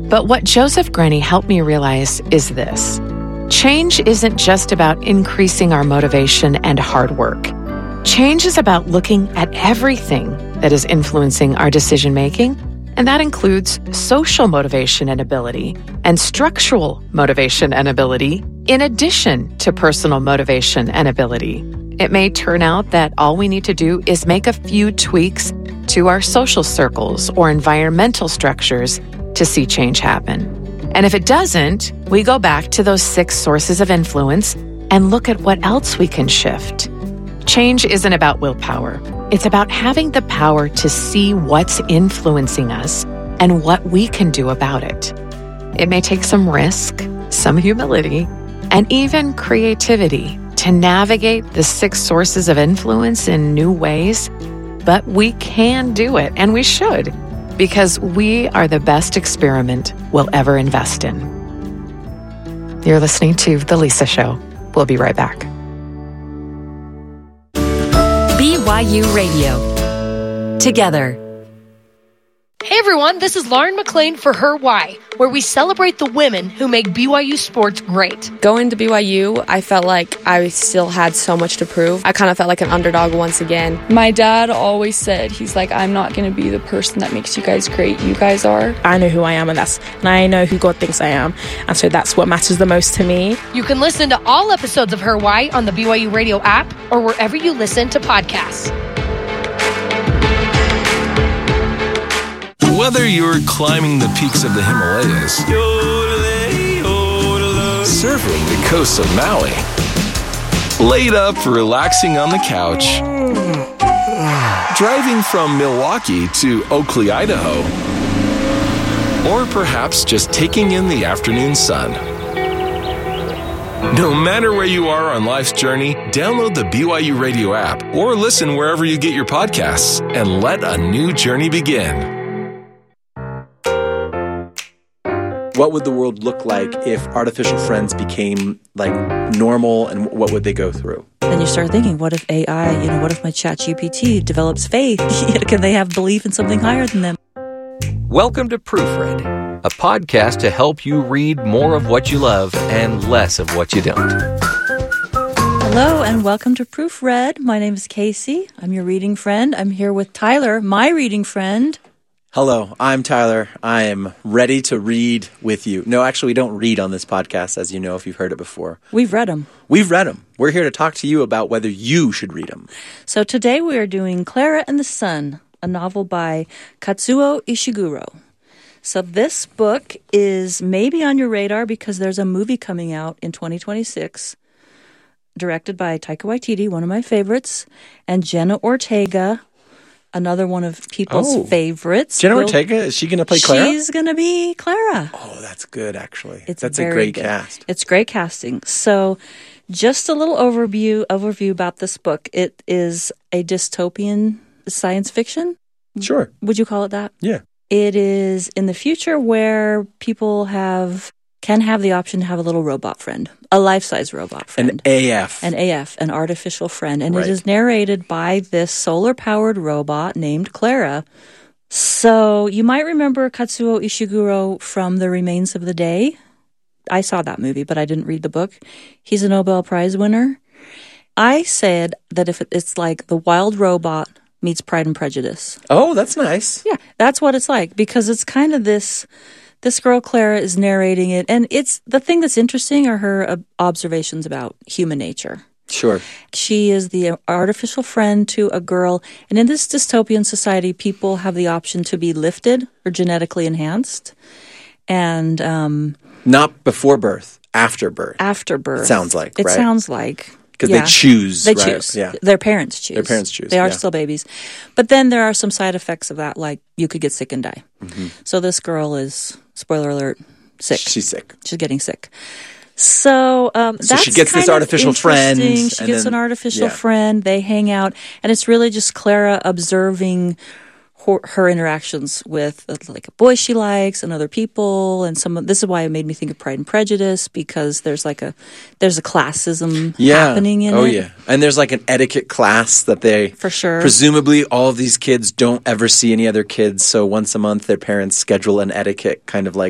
But what Joseph Grenny helped me realize is this. Change isn't just about increasing our motivation and hard work. Change is about looking at everything that is influencing our decision-making, and that includes social motivation and ability, and structural motivation and ability, in addition to personal motivation and ability. It may turn out that all we need to do is make a few tweaks to our social circles or environmental structures to see change happen. And if it doesn't, we go back to those 6 sources of influence and look at what else we can shift. Change isn't about willpower. It's about having the power to see what's influencing us and what we can do about it. It may take some risk, some humility, and even creativity to navigate the 6 sources of influence in new ways, but we can do it, and we should, because we are the best experiment we'll ever invest in. You're listening to The Lisa Show. We'll be right back. BYU Radio. Together. Hey everyone, this is Lauren McLean for Her Why, where we celebrate the women who make BYU sports great. Going to BYU, I felt like I still had so much to prove. I kind of felt like an underdog once again. My dad always said, he's like, I'm not going to be the person that makes you guys great. You guys are. I know who I am, and I know who God thinks I am. And so that's what matters the most to me. You can listen to all episodes of Her Why on the BYU Radio app or wherever you listen to podcasts. Whether you're climbing the peaks of the Himalayas, surfing the coasts of Maui, laid up relaxing on the couch, driving from Milwaukee to Oakley, Idaho, or perhaps just taking in the afternoon sun. No matter where you are on life's journey, download the BYU Radio app or listen wherever you get your podcasts and let a new journey begin. What would the world look like if artificial friends became like normal, and what would they go through? Then you start thinking, what if AI, what if my ChatGPT develops faith? Can they have belief in something higher than them? Welcome to Proofread, a podcast to help you read more of what you love and less of what you don't. Hello and welcome to Proofread. My name is Casey. I'm your reading friend. I'm here with Tyler, my reading friend. Hello, I'm Tyler. I am ready to read with you. No, actually, we don't read on this podcast, as you know, if you've heard it before. We've read them. We've read them. We're here to talk to you about whether you should read them. So today we are doing Clara and the Sun, a novel by Katsuo Ishiguro. So this book is maybe on your radar because there's a movie coming out in 2026, directed by Taika Waititi, one of my favorites, and Jenna Ortega, another one of people's favorites. Jenna Ortega, is she going to play Clara? She's going to be Clara. Oh, that's good, actually. That's a great cast. It's great casting. So just a little overview about this book. It is a dystopian science fiction. Sure. Would you call it that? Yeah. It is in the future where people can have the option to have a little robot friend, a life-size robot friend. An AF, an artificial friend. And right. It is narrated by this solar-powered robot named Clara. So you might remember Katsuo Ishiguro from The Remains of the Day. I saw that movie, but I didn't read the book. He's a Nobel Prize winner. I said that if it's like The Wild Robot meets Pride and Prejudice. Oh, that's nice. Yeah, that's what it's like, because it's kind of this girl, Clara, is narrating it, and it's the thing that's interesting are her observations about human nature. Sure. She is the artificial friend to a girl, and in this dystopian society, people have the option to be lifted or genetically enhanced, and not before birth, after birth. After birth. It sounds like, right? It sounds like. Because they choose, They right? choose. Yeah. Their parents choose. They are yeah. still babies. But then there are some side effects of that, like you could get sick and die. Mm-hmm. So this girl is, spoiler alert, sick. She's sick. She's getting sick. So that's she gets this artificial friend. She gets an artificial friend. They hang out. And it's really just Clara observing her interactions with like a boy she likes and other people, and this is why it made me think of Pride and Prejudice, because there's a classism happening in it. Oh yeah, and there's like an etiquette class that they for sure. Presumably, all of these kids don't ever see any other kids, so once a month their parents schedule an etiquette kind of like